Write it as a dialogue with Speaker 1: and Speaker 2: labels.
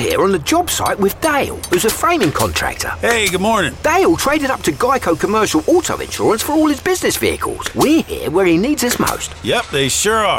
Speaker 1: here on the job site with Dale, who's a framing contractor.
Speaker 2: Hey, good morning.
Speaker 1: Dale traded up to Geico Commercial Auto Insurance for all his business vehicles. We're here where he needs us most.
Speaker 2: Yep, they sure are.